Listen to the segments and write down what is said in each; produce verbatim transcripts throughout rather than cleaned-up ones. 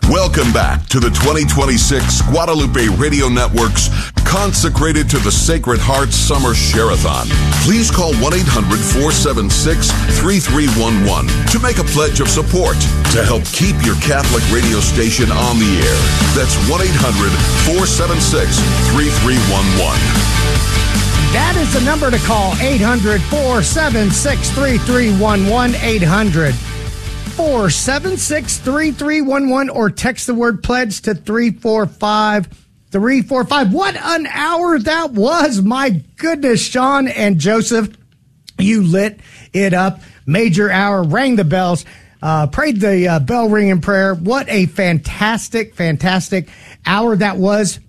Welcome back to the twenty twenty-six Guadalupe Radio Network's Consecrated to the Sacred Heart Summer Share-a-thon. Please call one eight hundred four seven six three three one one to make a pledge of support to help keep your Catholic radio station on the air. That's one eight hundred four seven six three three one one. That is the number to call, eight hundred four seven six three three one one, eight hundred four seven six three three one one, or text the word pledge to three four five three four five. What an hour that was. My goodness, Sean and Joseph, you lit it up. Major hour, rang the bells, uh, prayed the uh, bell ringing prayer. What a fantastic, fantastic hour that was.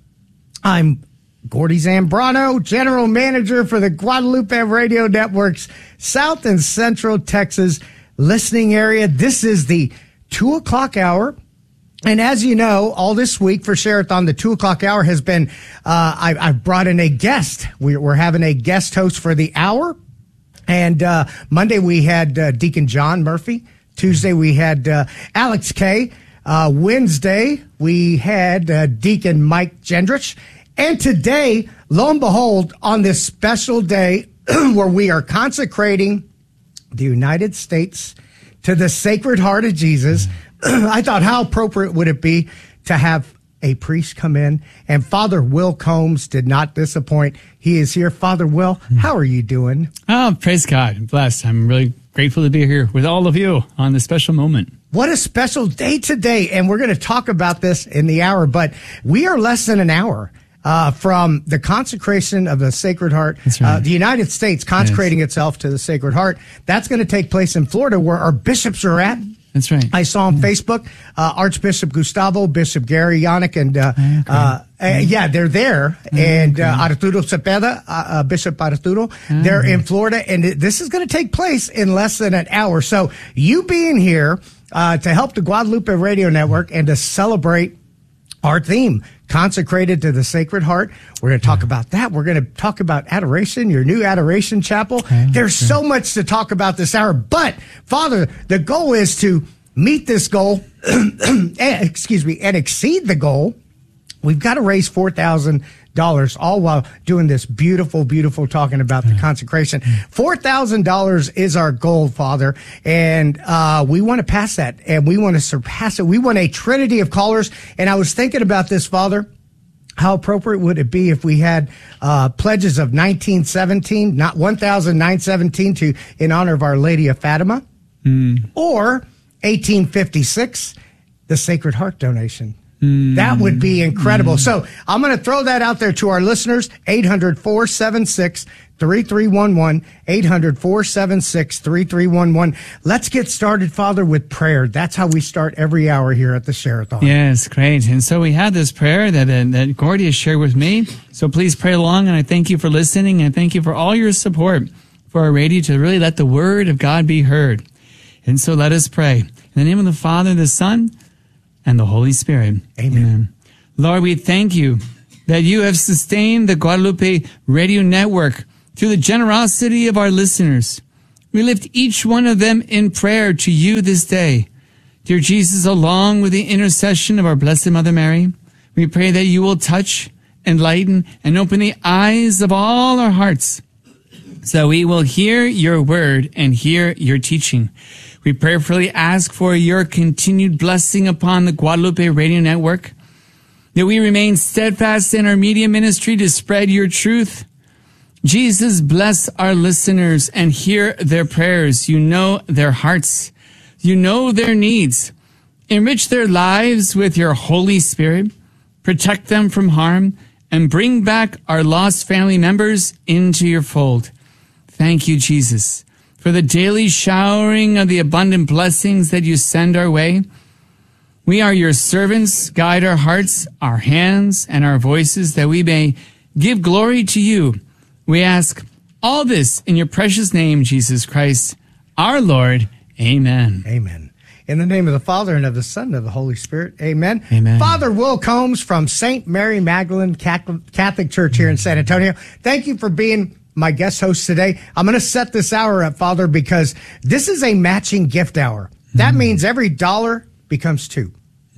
I'm Gordy Zambrano, General Manager for the Guadalupe Radio Network's South and Central Texas listening area. This is the two o'clock hour. And as you know, all this week for Share-a-thon, the two o'clock hour has been, uh, I, I've brought in a guest. We're, we're having a guest host for the hour. And, uh, Monday we had, uh, Deacon John Murphy. Tuesday we had, uh, Alex Kay. Uh, Wednesday we had, uh, Deacon Mike Gendrich. And today, lo and behold, on this special day where we are consecrating the United States to the Sacred Heart of Jesus, I thought, how appropriate would it be to have a priest come in? And Father Will Combs did not disappoint. He is here. Father Will, how are you doing? Oh, praise God. I'm blessed. I'm really grateful to be here with all of you on this special moment. What a special day today. And we're going to talk about this in the hour, but we are less than an hour Uh, from the consecration of the Sacred Heart, That's right. uh, the United States consecrating yes. itself to the Sacred Heart. That's going to take place in Florida, where our bishops are at. That's right. I saw on yeah. Facebook, uh, Archbishop Gustavo, Bishop Gary Yannick, and, uh, okay. uh, uh, yeah, they're there. Okay. And, uh, Arturo Cepeda, uh, uh, Bishop Arturo, okay. they're in Florida. And this is going to take place in less than an hour. So you being here, uh, to help the Guadalupe Radio Network and to celebrate our theme, consecrated to the Sacred Heart. We're going to talk about that. We're going to talk about adoration, your new adoration chapel. Okay, There's okay. so much to talk about this hour. But, Father, the goal is to meet this goal, and, excuse me, and exceed the goal. We've got to raise four thousand dollars, all while doing this beautiful, beautiful talking about the consecration. four thousand dollars is our goal, Father, and uh we want to pass that, and we want to surpass it. We want a trinity of callers, and I was thinking about this, Father. How appropriate would it be if we had uh pledges of nineteen seventeen, not one thousand nine hundred seventeen, to in honor of Our Lady of Fatima, mm. or eighteen fifty-six, the Sacred Heart donation. That would be incredible. So I'm going to throw that out there to our listeners, eight hundred four seven six three three one one, eight hundred four seven six three three one one. Let's get started, Father, with prayer. That's how we start every hour here at the Share-a-thon. Yes, great. And so we had this prayer that, uh, that Gordy has shared with me. So please pray along, and I thank you for listening, and thank you for all your support for our radio to really let the word of God be heard. And so let us pray. In the name of the Father, the Son, and the Holy Spirit. Amen. Amen. Lord, we thank you that you have sustained the Guadalupe Radio Network through the generosity of our listeners. We lift each one of them in prayer to you this day. Dear Jesus, along with the intercession of our Blessed Mother Mary, we pray that you will touch, enlighten, and open the eyes of all our hearts so we will hear your word and hear your teaching. We prayerfully ask for your continued blessing upon the Guadalupe Radio Network, that we remain steadfast in our media ministry to spread your truth. Jesus, bless our listeners and hear their prayers. You know their hearts. You know their needs. Enrich their lives with your Holy Spirit. Protect them from harm and bring back our lost family members into your fold. Thank you, Jesus, for the daily showering of the abundant blessings that you send our way. We are your servants. Guide our hearts, our hands, and our voices that we may give glory to you. We ask all this in your precious name, Jesus Christ, our Lord. Amen. Amen. In the name of the Father, and of the Son, and of the Holy Spirit. Amen. Amen. Father Will Combs from Saint Mary Magdalene Catholic Church here in San Antonio. Thank you for being my guest host today. I'm going to set this hour up, Father, because this is a matching gift hour. That mm. means every dollar becomes two.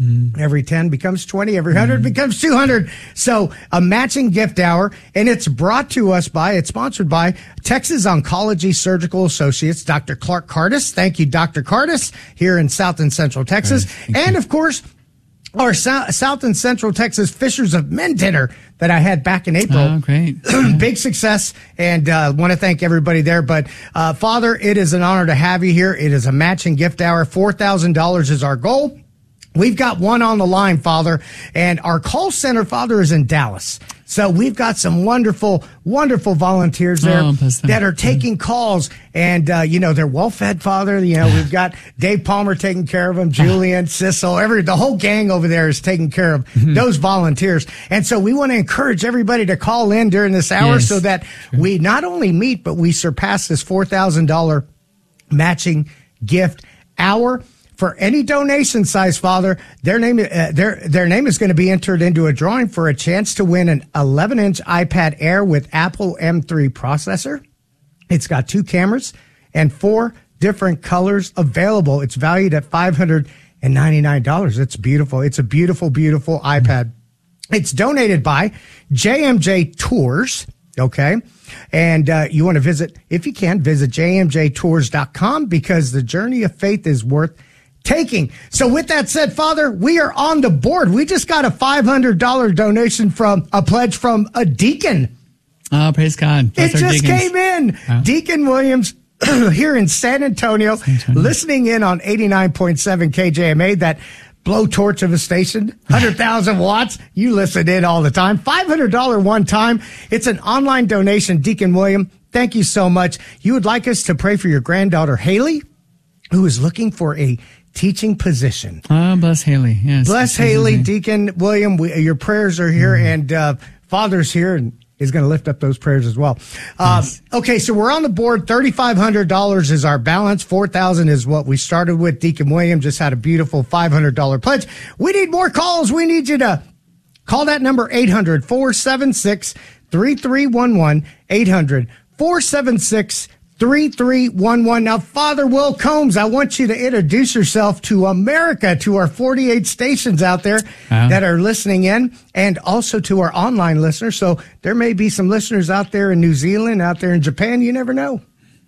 Mm. Every ten becomes twenty. Every one hundred mm. becomes two hundred. So a matching gift hour, and it's brought to us by, it's sponsored by Texas Oncology Surgical Associates, Doctor Clark Cardis. Thank you, Doctor Cardis, here in South and Central Texas. Right. And, you. of course, our South and Central Texas Fishers of Men dinner that I had back in April. Oh, great. Yeah. Big success, and uh, want to thank everybody there. But, uh, Father, it is an honor to have you here. It is a matching gift hour. four thousand dollars is our goal. We've got one on the line, Father, and our call center, Father, is in Dallas. So we've got some wonderful, wonderful volunteers there oh, that are taking calls, and, uh, you know, they're well-fed, Father. You know, we've got Dave Palmer taking care of them, Julian, Sissel, every, the whole gang over there is taking care of mm-hmm. those volunteers. And so we want to encourage everybody to call in during this hour yes. so that sure. we not only meet, but we surpass this four thousand dollars matching gift hour. For any donation size, Father, their name uh, their their name is going to be entered into a drawing for a chance to win an eleven inch iPad Air with Apple M three processor. It's got two cameras and four different colors available. It's valued at five hundred ninety-nine dollars. It's beautiful. It's a beautiful, beautiful iPad. It's donated by J M J Tours. Okay. And uh, you want to visit, if you can, visit j m j tours dot com because the journey of faith is worth taking. So with that said, Father, we are on the board. We just got a five hundred dollars donation from a pledge from a deacon. Oh, praise God. That's it just deacons. came in. Oh. Deacon Williams here in San Antonio, San Antonio, listening in on eighty-nine point seven K J M A, that blowtorch of a station, one hundred thousand watts. You listen in all the time. five hundred dollars one time. It's an online donation. Deacon William, thank you so much. You would like us to pray for your granddaughter, Haley, who is looking for a teaching position. Oh, bless Haley. Yes. Bless Haley, Deacon William. We, your prayers are here, mm-hmm. and uh, Father's here and is going to lift up those prayers as well. Uh, yes. Okay, so we're on the board. three thousand five hundred dollars is our balance. four thousand dollars is what we started with. Deacon William just had a beautiful five hundred dollars pledge. We need more calls. We need you to call that number, eight hundred, four seven six, three three one one, eight hundred, four seven six, three three one one. Now, Father Will Combs, I want you to introduce yourself to America, to our forty-eight stations out there uh-huh. that are listening in, and also to our online listeners. So there may be some listeners out there in New Zealand, out there in Japan. You never know.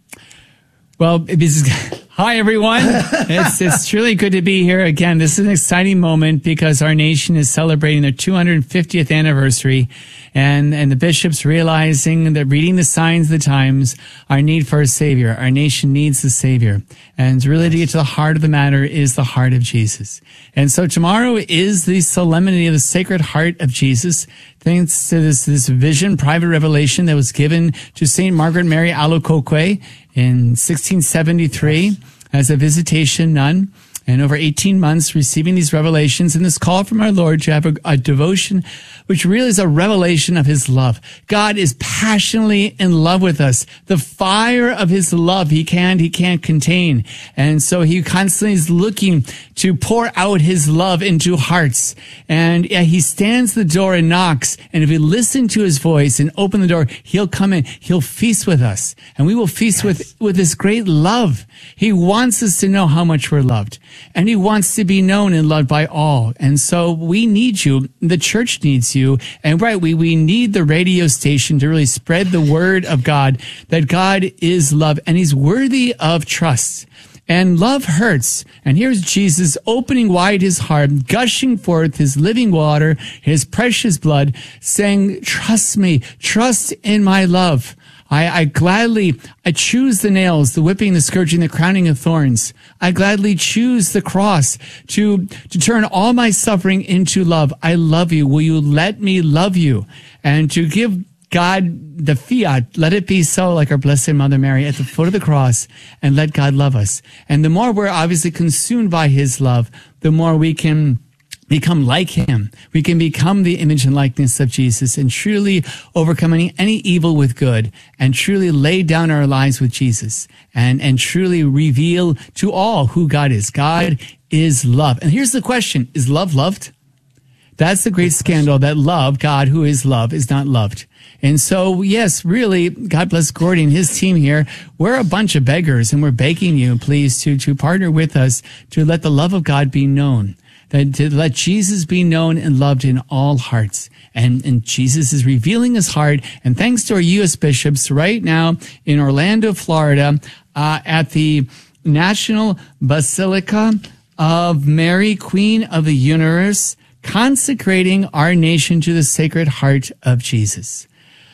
Well, this is, hi, everyone. It's, it's truly good to be here again. This is an exciting moment because our nation is celebrating their two hundred fiftieth anniversary, and, and the bishops realizing that reading the signs of the times, our need for a Savior. Our nation needs the Savior. And really to get to the heart of the matter is the heart of Jesus. And so tomorrow is the solemnity of the Sacred Heart of Jesus. Thanks to this, this vision, private revelation that was given to Saint Margaret Mary Alacoque in sixteen seventy-three as a visitation nun, and over eighteen months receiving these revelations and this call from our Lord to have a, a devotion, which really is a revelation of his love. God is passionately in love with us. The fire of his love he can't, he can't contain. And so he constantly is looking to pour out his love into hearts. And yeah, he stands at the door and knocks. And if we listen to his voice and open the door, he'll come in. He'll feast with us. And we will feast yes. with, with his great love. He wants us to know how much we're loved. And he wants to be known and loved by all. And so we need you. The church needs you. And right, we, we need the radio station to really spread the word of God, that God is love and he's worthy of trust. And love hurts. And here's Jesus opening wide his heart, gushing forth his living water, his precious blood, saying, trust me, trust in my love. I, I gladly, I choose the nails, the whipping, the scourging, the crowning of thorns. I gladly choose the cross to, to turn all my suffering into love. I love you. Will you let me love you? And to give God the fiat, let it be so, like our Blessed Mother Mary at the foot of the cross, and let God love us. And the more we're obviously consumed by his love, the more we can become like him. We can become the image and likeness of Jesus and truly overcome any, any evil with good, and truly lay down our lives with Jesus, and, and truly reveal to all who God is. God is love. And here's the question. Is love loved? That's the great scandal, that love, God who is love, is not loved. And so, yes, really, God bless Gordy and his team here. We're a bunch of beggars, and we're begging you, please, to, to partner with us to let the love of God be known. that to let Jesus be known and loved in all hearts. And, and Jesus is revealing his heart. And thanks to our U S bishops right now in Orlando, Florida, uh, at the National Basilica of Mary, Queen of the Universe, consecrating our nation to the Sacred Heart of Jesus.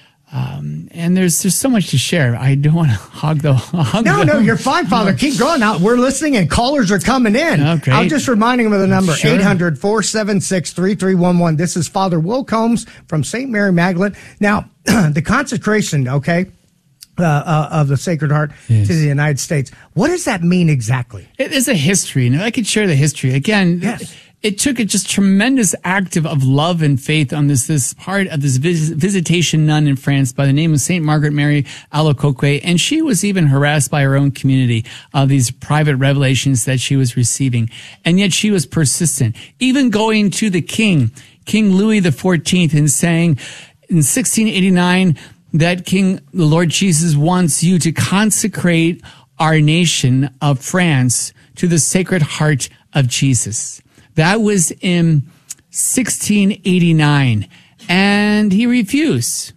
Um, and there's there's so much to share. I don't want to hog the hog No, the, no, you're fine, Father. Keep going. Out. We're listening, and callers are coming in. Oh, great. I'm just reminding them of the number, Sure. eight hundred, four seven six, three three one one. This is Father Will Combs from Saint Mary Magdalene. Now, the consecration, okay, uh, uh, of the Sacred Heart Yes. to the United States. What does that mean exactly? It is a history, and I could share the history again. Yes. It took a just tremendous act of, of love and faith on this this part of this vis- visitation nun in France by the name of Saint Margaret Mary Alacoque, and she was even harassed by her own community of these private revelations that she was receiving, and yet she was persistent, even going to the king, King Louis the fourteenth, and saying in sixteen eighty-nine that King the Lord Jesus wants you to consecrate our nation of France to the Sacred Heart of Jesus. That was in sixteen eighty-nine, and he refused.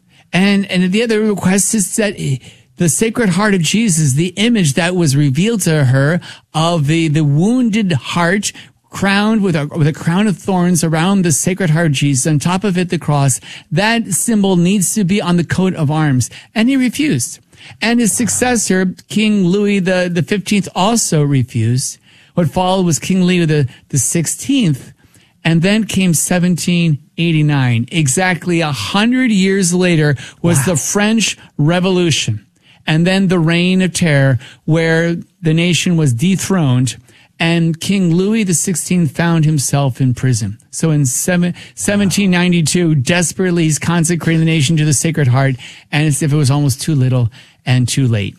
And and the other request is that the Sacred Heart of Jesus, the image that was revealed to her of the, the wounded heart crowned with a, with a crown of thorns around the Sacred Heart of Jesus, on top of it the cross, that symbol needs to be on the coat of arms. And he refused. And his successor, King Louis the, the fifteenth, also refused. What followed was King Leo the, the sixteenth, and then came seventeen eighty-nine. Exactly a hundred years later was wow. the French Revolution, and then the Reign of Terror, where the nation was dethroned, and King Louis the sixteenth found himself in prison. So in seven, seventeen ninety-two, desperately he's consecrating the nation to the Sacred Heart, and as if it was almost too little and too late.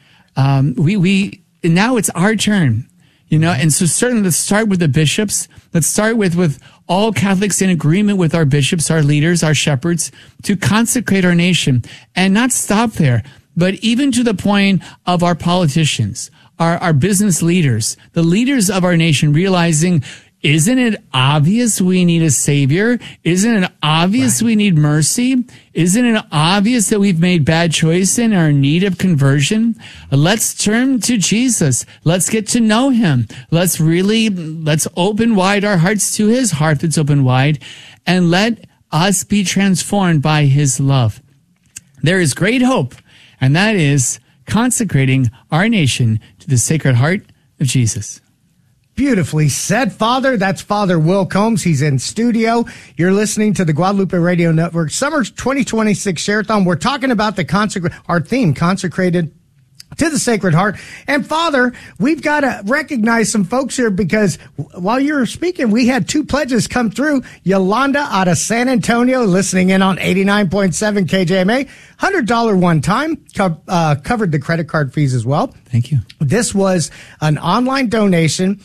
Um, we we now it's our turn. You know, and so certainly let's start with the bishops. Let's start with, with all Catholics in agreement with our bishops, our leaders, our shepherds, to consecrate our nation, and not stop there, but even to the point of our politicians, our, our business leaders, the leaders of our nation, realizing, isn't it obvious we need a savior? Isn't it obvious right. we need mercy? Isn't it obvious that we've made bad choices and are in need of conversion? Let's turn to Jesus. Let's get to know him. Let's really, let's open wide our hearts to his heart that's open wide, and let us be transformed by his love. There is great hope, and that is consecrating our nation to the Sacred Heart of Jesus. Beautifully said, Father. That's Father Will Combs. He's in studio. You're listening to the Guadalupe Radio Network Summer twenty twenty-six Share-a-thon. We're talking about the consecra- our theme, consecrated to the Sacred Heart. And Father, we've got to recognize some folks here, because while you were speaking, we had two pledges come through. Yolanda out of San Antonio, listening in on eighty-nine point seven K J M A. one hundred dollars one time, co- uh, covered the credit card fees as well. Thank you. This was an online donation.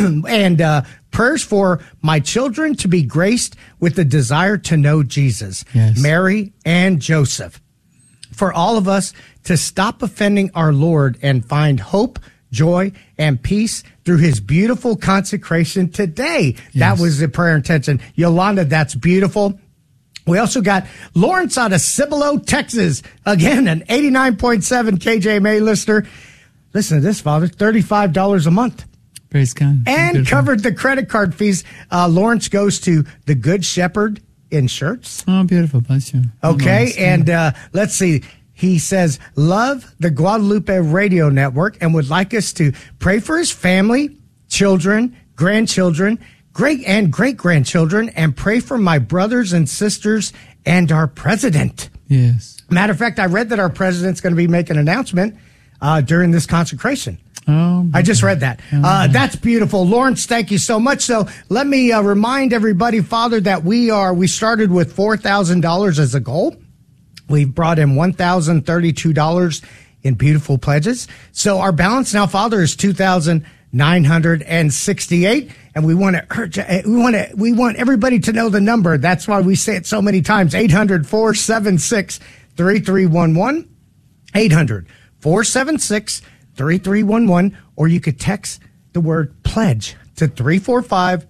and uh, prayers for my children to be graced with the desire to know Jesus, yes. Mary and Joseph. For all of us to stop offending our Lord and find hope, joy, and peace through his beautiful consecration today. Yes. That was the prayer intention. Yolanda, that's beautiful. We also got Lawrence out of Cibolo, Texas. Again, an eighty-nine point seven K J M A listener. Listen to this, Father, thirty-five dollars a month. Praise God. And covered the credit card fees. Uh, Lawrence goes to the Good Shepherd Insurance. Oh, beautiful. Bless you. Okay. Nice. And uh, let's see. He says, love the Guadalupe Radio Network and would like us to pray for his family, children, grandchildren, great and great-grandchildren, and pray for my brothers and sisters and our president. Yes. Matter of fact, I read that our president's going to be making an announcement uh, during this consecration. Oh, I just read that. Uh, that's beautiful. Lawrence, thank you so much. So let me uh, remind everybody, Father, that we are, we started with four thousand dollars as a goal. We've brought in one thousand thirty-two dollars in beautiful pledges. So our balance now, Father, is two thousand nine hundred sixty-eight. And we want to urge, we want to, we want everybody to know the number. That's why we say it so many times. eight hundred, four seven six, three three one one. eight hundred, four seven six, three three one one. Or you could text the word pledge to three four five,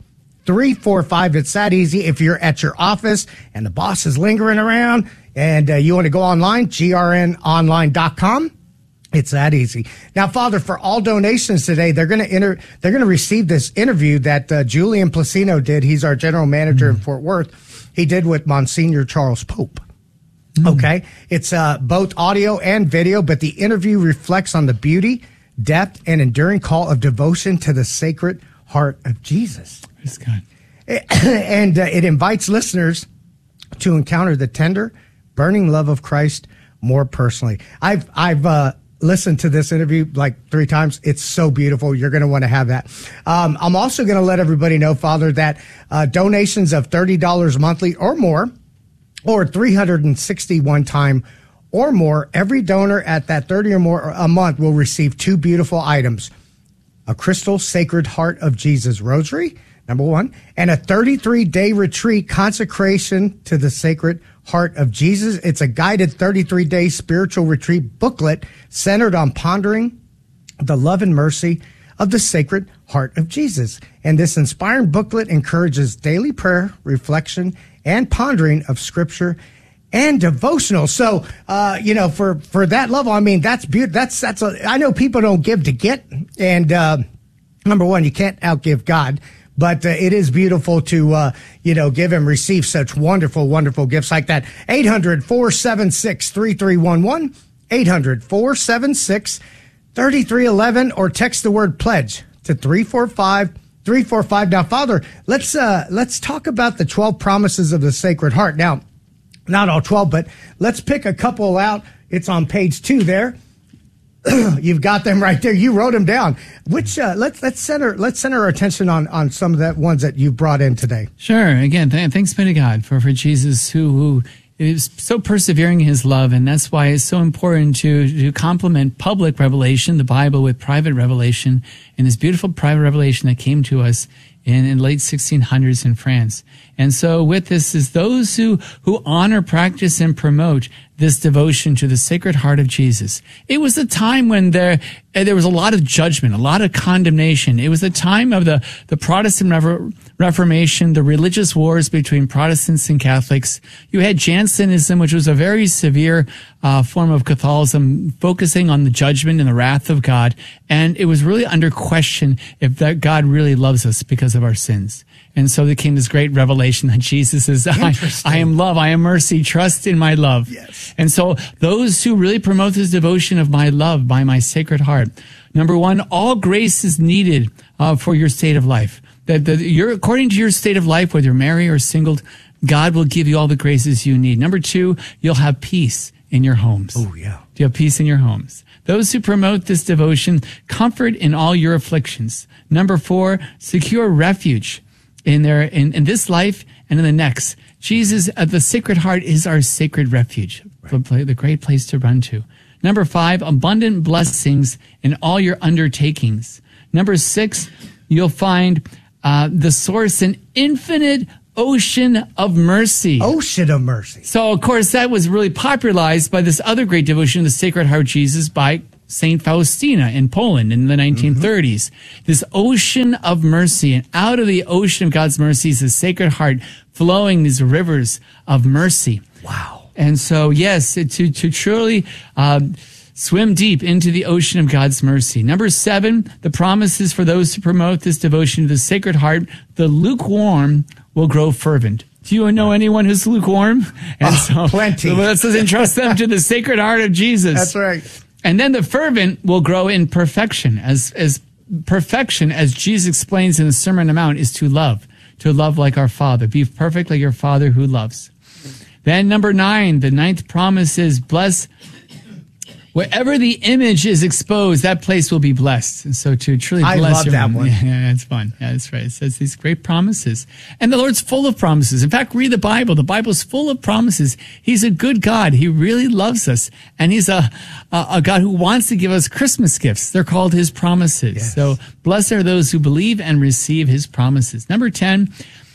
three four five. It's that easy. If you're at your office and the boss is lingering around and uh, you want to go online, G R N online dot com. It's that easy. Now, Father, for all donations today, they're going to enter, they're going to receive this interview that uh, Julian Placino did. He's our general manager mm-hmm. in Fort Worth. He did with Monsignor Charles Pope. Mm-hmm. Okay. It's uh, both audio and video, but the interview reflects on the beauty, depth, and enduring call of devotion to the Sacred Heart of Jesus. Praise God. And uh, it invites listeners to encounter the tender, burning love of Christ more personally. I've, I've, uh, listened to this interview like three times. It's so beautiful. You're going to want to have that. Um, I'm also going to let everybody know, Father, that uh, donations of thirty dollars monthly or more, or three hundred sixty-one time or more, every donor at that thirty or more a month will receive two beautiful items: a crystal Sacred Heart of Jesus rosary, number one, and a thirty-three day retreat consecration to the Sacred Heart of Jesus. It's a guided thirty-three day spiritual retreat booklet centered on pondering the love and mercy of the Sacred Heart of Jesus. And this inspiring booklet encourages daily prayer, reflection, and pondering of Scripture and devotional. So, uh, you know, for, for that level, I mean, that's beautiful. That's, that's, a, I know people don't give to get. And, uh, number one, you can't outgive God. But uh, it is beautiful to, uh, you know, give and receive such wonderful, wonderful gifts like that. eight hundred, four seven six, three three one one, eight hundred, four seven six, three three one one, or text the word pledge to three four five, three four five. Now, Father, let's, uh, let's talk about the twelve promises of the Sacred Heart. Now, not all twelve, but let's pick a couple out. It's on page two there. You've got them right there. You wrote them down. Which uh, let's let's center let's center our attention on on some of the ones that you brought in today. Sure. Again, th- thanks be to God for for Jesus who who is so persevering in His love, and that's why it's so important to to complement public revelation, the Bible, with private revelation, and this beautiful private revelation that came to us in in late sixteen hundreds in France. And so with this is those who who honor, practice, and promote this devotion to the Sacred Heart of Jesus. It was a time when there there was a lot of judgment, a lot of condemnation. It was the time of the, the Protestant Re- Reformation, the religious wars between Protestants and Catholics. You had Jansenism, which was a very severe uh, form of Catholicism, focusing on the judgment and the wrath of God. And it was really under question if that God really loves us because of our sins. And so there came this great revelation that Jesus is, I, I am love, I am mercy, trust in my love. Yes. And so those who really promote this devotion of my love by my Sacred Heart, number one, all grace is needed uh, for your state of life. That the, you're, according to your state of life, whether you're married or single, God will give you all the graces you need. Number two, you'll have peace in your homes. Oh, yeah. You have peace in your homes. Those who promote this devotion, comfort in all your afflictions. Number four, secure refuge in their in, in this life and in the next. Jesus, uh, the Sacred Heart is our sacred refuge, right. the, the great place to run to. Number five, abundant blessings in all your undertakings. Number six, you'll find uh, the source, an infinite ocean of mercy. Ocean of mercy. So, of course, that was really popularized by this other great devotion, the Sacred Heart of Jesus, by Saint Faustina in Poland in the nineteen thirties. Mm-hmm. This ocean of mercy, and out of the ocean of God's mercy is the Sacred Heart flowing these rivers of mercy. Wow. And so, yes, to, to truly um, swim deep into the ocean of God's mercy. Number seven, the promises for those who promote this devotion to the Sacred Heart: the lukewarm will grow fervent. Do you know anyone who's lukewarm? And oh, so, plenty. So let's entrust them to the Sacred Heart of Jesus. That's right. And then the fervent will grow in perfection, as as perfection, as Jesus explains in the Sermon on the Mount, is to love, to love like our Father. Be perfect like your Father who loves. Then number nine, the ninth promise is bless. Wherever the image is exposed, that place will be blessed. And so to truly bless. I love your, that one. Yeah, yeah, it's fun. Yeah, that's right. It says these great promises. And the Lord's full of promises. In fact, read the Bible. The Bible's full of promises. He's a good God. He really loves us. And he's a, a, a God who wants to give us Christmas gifts. They're called his promises. Yes. So blessed are those who believe and receive his promises. Number ten,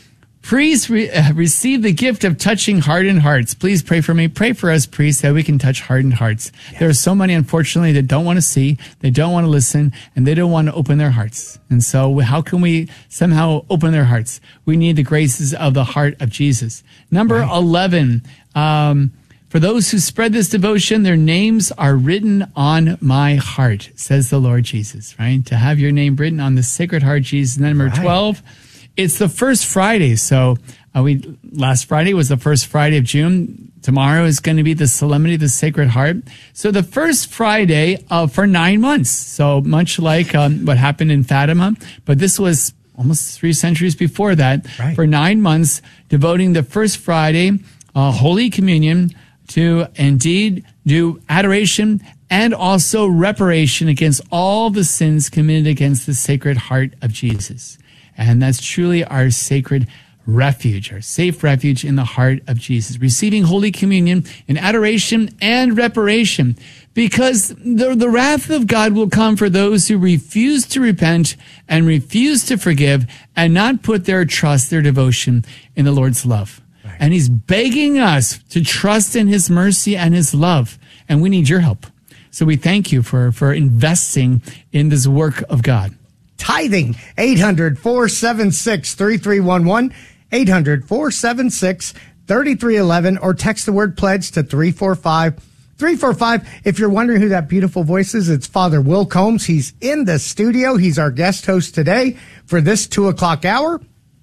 Priests re- uh, receive the gift of touching hardened hearts. Please pray for me. Pray for us, priests, that we can touch hardened hearts. Yes. There are so many, unfortunately, that don't want to see, they don't want to listen, and they don't want to open their hearts. And so how can we somehow open their hearts? We need the graces of the heart of Jesus. Number right. eleven, um, for those who spread this devotion, their names are written on my heart, says the Lord Jesus, right? To have your name written on the Sacred Heart Jesus. And then number right. twelve, it's the first Friday. So uh, we last Friday was the first Friday of June. Tomorrow is going to be the Solemnity of the Sacred Heart. So the first Friday uh, for nine months. So much like um, what happened in Fatima, but this was almost three centuries before that. Right. For nine months, devoting the first Friday, uh, Holy Communion, to indeed do adoration and also reparation against all the sins committed against the Sacred Heart of Jesus. And that's truly our sacred refuge, our safe refuge in the heart of Jesus. Receiving Holy Communion in adoration and reparation, because the, the wrath of God will come for those who refuse to repent and refuse to forgive and not put their trust, their devotion in the Lord's love. Right. And he's begging us to trust in his mercy and his love. And we need your help. So we thank you for, for investing in this work of God. Tithing, eight hundred, four seven six, three three one one, eight hundred, four seven six, three three one one, or text the word pledge to three four five, three four five. If you're wondering who that beautiful voice is, it's Father Will Combs. He's in the studio. He's our guest host today for this two o'clock hour.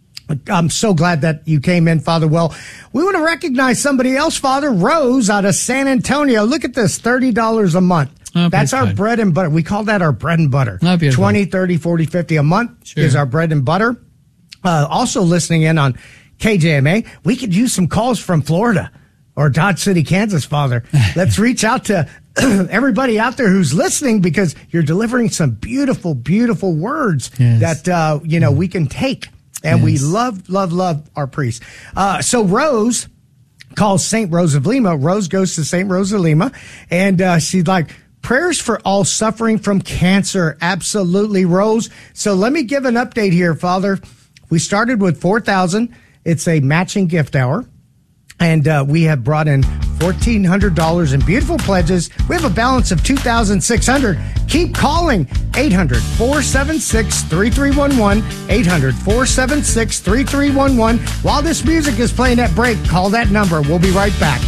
I'm so glad that you came in, Father Will. We want to recognize somebody else, Father Rose out of San Antonio. Look at this, thirty dollars a month. Oh, that's our God. bread and butter. We call that our bread and butter. Oh, twenty, thirty, forty, fifty a month sure. is our bread and butter. Uh, also listening in on K J M A. We could use some calls from Florida or Dodge City, Kansas, Father. Let's reach out to everybody out there who's listening, because you're delivering some beautiful, beautiful words yes. that, uh, you know, we can take. And yes. we love, love, love our priests. Uh, so Rose calls Saint Rose of Lima. Rose goes to Saint Rose of Lima, and uh, she's like, prayers for all suffering from cancer. Absolutely, Rose. So let me give an update here, Father. We started with four thousand. It's a matching gift hour. And uh, we have brought in fourteen hundred dollars in beautiful pledges. We have a balance of two thousand six hundred dollars. Keep calling, eight hundred, four seven six, three three one one, eight hundred, four seven six, three three one one. While this music is playing at break, call that number. We'll be right back.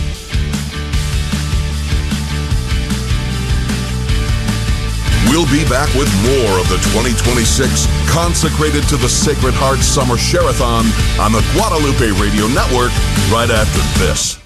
We'll be back with more of the twenty twenty-six Consecrated to the Sacred Heart Summer Share-a-thon on the Guadalupe Radio Network right after this.